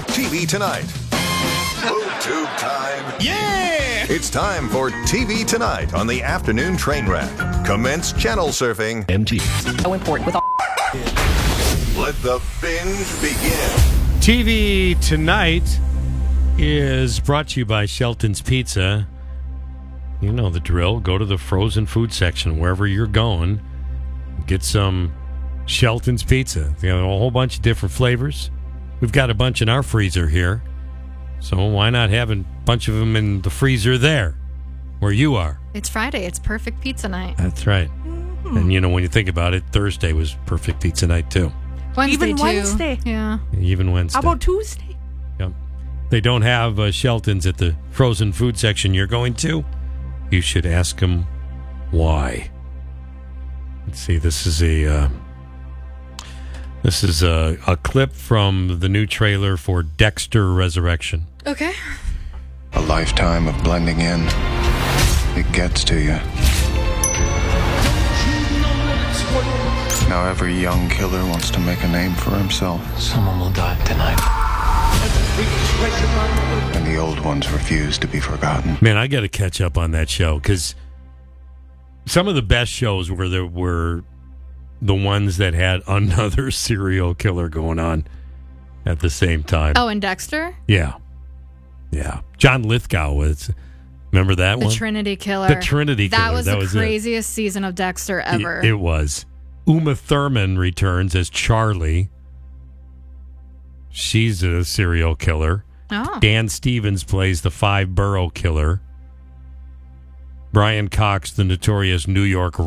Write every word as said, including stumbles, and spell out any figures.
T V Tonight. BoobTube time. Yeah! It's time for T V Tonight on the afternoon train wreck. Commence channel surfing. M T. So important with all. Let the binge begin. T V Tonight is brought to you by Shelton's Pizza. You know the drill. Go to the frozen food section wherever you're going. Get some Shelton's Pizza. They have a whole bunch of different flavors. We've got a bunch in our freezer here. So why not have a bunch of them in the freezer there where you are? It's Friday. It's perfect pizza night. That's right. Mm-hmm. And, you know, when you think about it, Thursday was perfect pizza night, too. Wednesday, Even too. Wednesday. Yeah. Even Wednesday. How about Tuesday? Yep. They don't have uh, Shelton's at the frozen food section you're going to. You should ask them why. Let's see. This is a uh, this is a, a clip from the new trailer for Dexter Resurrection. Okay. A lifetime of blending in. It gets to you. Now every young killer wants to make a name for himself. Someone will die tonight. And the old ones refuse to be forgotten. Man, I got to catch up on that show because some of the best shows were there were the ones that had another serial killer going on at the same time. Oh, and Dexter? Yeah. Yeah. John Lithgow was, remember that The one? Trinity Killer. The Trinity Killer. That was that the was it. craziest season of Dexter ever. It, it was. Uma Thurman returns as Charlie. She's a serial killer. Oh. Dan Stevens plays the Five Borough Killer. Brian Cox, the notorious New York